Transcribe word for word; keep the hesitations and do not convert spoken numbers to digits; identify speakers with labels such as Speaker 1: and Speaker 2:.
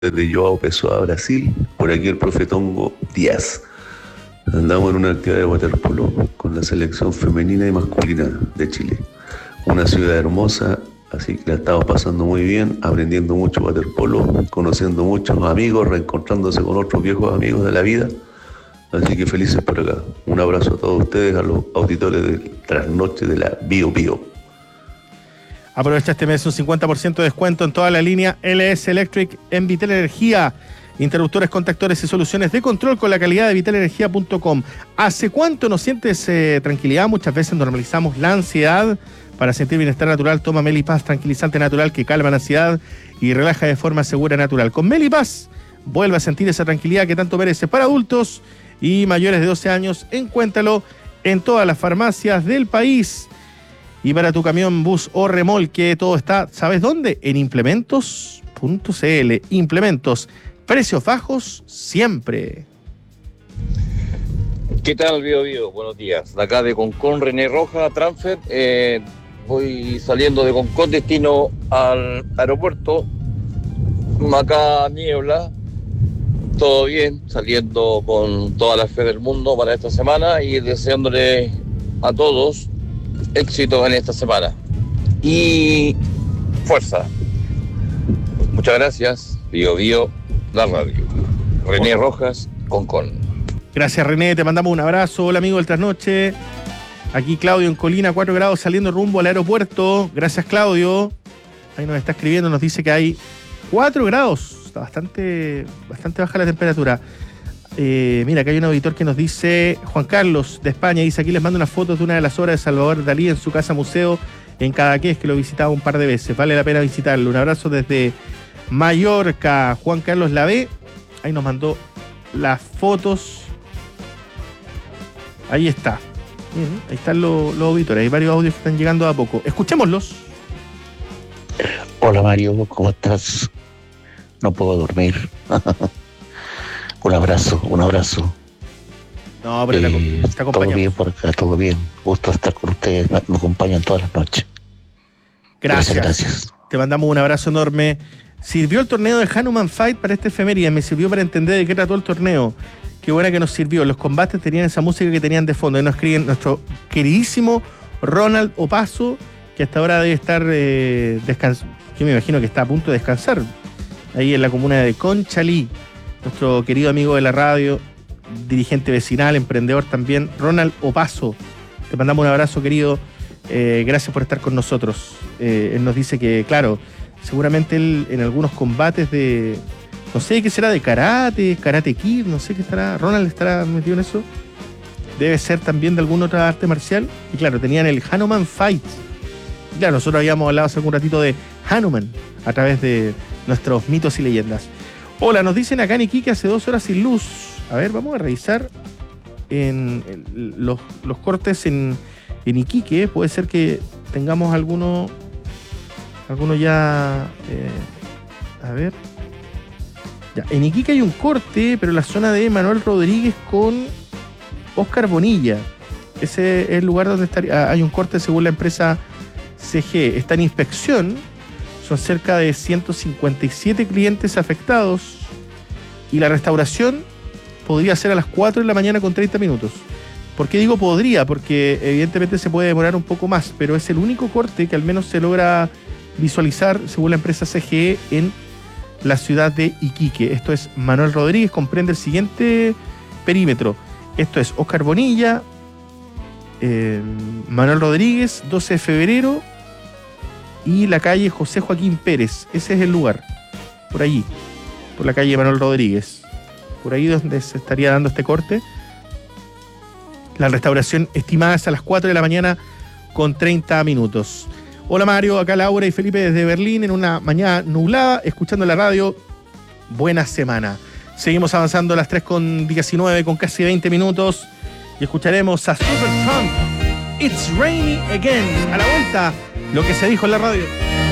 Speaker 1: Desde Joao Pessoa, Brasil, por aquí el profe Tongo Díaz. Andamos en una actividad de waterpolo con la selección femenina y masculina de Chile. Una ciudad hermosa, así que la estamos pasando muy bien, aprendiendo mucho waterpolo, conociendo muchos amigos, reencontrándose con otros viejos amigos de la vida. Así que felices por acá. Un abrazo a todos ustedes, a los auditores de Trasnoche de la Bio Bio.
Speaker 2: Aprovecha este mes un cincuenta por ciento de descuento en toda la línea L S Electric en Vitel Energía. Interruptores, contactores y soluciones de control con la calidad de vitel energía punto com. ¿Hace cuánto no sientes eh, tranquilidad? Muchas veces normalizamos la ansiedad. Para sentir bienestar natural, toma Melipaz, tranquilizante natural que calma la ansiedad y relaja de forma segura y natural. Con Melipaz, vuelve a sentir esa tranquilidad que tanto merece. Para adultos y mayores de doce años, encuéntralo en todas las farmacias del país. Y para tu camión, bus o remolque, todo está, ¿sabes dónde? En implementos punto c l. Implementos, precios bajos siempre.
Speaker 3: ¿Qué tal, Bio Bio? Buenos días. De acá de Concón, René Roja, Transfer. Eh, voy saliendo de Concón, destino al aeropuerto. Acá niebla. Todo bien, saliendo con toda la fe del mundo para esta semana y deseándole a todos éxito en esta semana y fuerza. Muchas gracias. Bio Bio, la radio. René Rojas, Concón.
Speaker 2: Gracias, René, te mandamos un abrazo. Hola, amigo del Trasnoche. Aquí Claudio en Colina, cuatro grados, saliendo rumbo al aeropuerto. Gracias, Claudio. Ahí nos está escribiendo, nos dice que hay cuatro grados. Está bastante, bastante baja la temperatura. Eh, mira, acá hay un auditor que nos dice, Juan Carlos de España, dice: aquí les mando unas fotos de una de las obras de Salvador Dalí en su casa museo en Cadaqués, que lo he visitado un par de veces, vale la pena visitarlo. Un abrazo desde Mallorca. Juan Carlos Lavé, ahí nos mandó las fotos. Ahí está. Uh-huh. Ahí están los, los auditores, hay varios audios que están llegando a poco. Escuchémoslos.
Speaker 4: Hola, Mario, ¿cómo estás? No puedo dormir. Un abrazo, un abrazo.
Speaker 2: No, pero eh, te acompañamos.
Speaker 4: Todo bien por acá, todo bien. Gusto estar con ustedes, me, me acompañan todas las noches.
Speaker 2: Gracias.
Speaker 4: Muchas gracias.
Speaker 2: Te mandamos un abrazo enorme. Sirvió el torneo de Hanuman Fight para esta efeméride, me sirvió para entender de qué trató el torneo. Qué buena que nos sirvió. Los combates tenían esa música que tenían de fondo. Y nos escriben nuestro queridísimo Ronald Opaso, que hasta ahora debe estar eh, descansando. Yo me imagino que está a punto de descansar. Ahí en la comuna de Conchalí. Nuestro querido amigo de la radio, dirigente vecinal, emprendedor también, Ronald Opaso. Te mandamos un abrazo, querido. Eh, gracias por estar con nosotros. Eh, él nos dice que, claro, seguramente él en algunos combates de, no sé qué será, de karate, karate kid, no sé qué estará, Ronald estará metido en eso. Debe ser también de alguna otra arte marcial. Y claro, tenían el Hanuman Fight. Y claro, nosotros habíamos hablado hace algún ratito de Hanuman a través de nuestros mitos y leyendas. Hola, nos dicen acá en Iquique hace dos horas sin luz. A ver, vamos a revisar en el, los, los cortes en, en Iquique. Puede ser que tengamos alguno, alguno ya... Eh, a ver. Ya, en Iquique hay un corte, pero en la zona de Manuel Rodríguez con Oscar Bonilla. Ese es el lugar donde estaría. Hay un corte según la empresa C G. Está en inspección. Son cerca de ciento cincuenta y siete clientes afectados y la restauración podría ser a las cuatro de la mañana con treinta minutos. ¿Por qué digo podría? Porque evidentemente se puede demorar un poco más, pero es el único corte que al menos se logra visualizar según la empresa C G E en la ciudad de Iquique. Esto es Manuel Rodríguez, comprende el siguiente perímetro. Esto es Oscar Bonilla, eh, Manuel Rodríguez, doce de febrero, y la calle José Joaquín Pérez. Ese es el lugar, por allí, por la calle Manuel Rodríguez, por ahí donde se estaría dando este corte. La restauración estimada es a las cuatro de la mañana con treinta minutos. Hola Mario, acá Laura y Felipe desde Berlín en una mañana nublada, escuchando la radio. Buena semana. Seguimos avanzando a las tres con diecinueve, con casi veinte minutos, y escucharemos a Supertramp, It's Rainy Again. A la vuelta, lo que se dijo en la radio.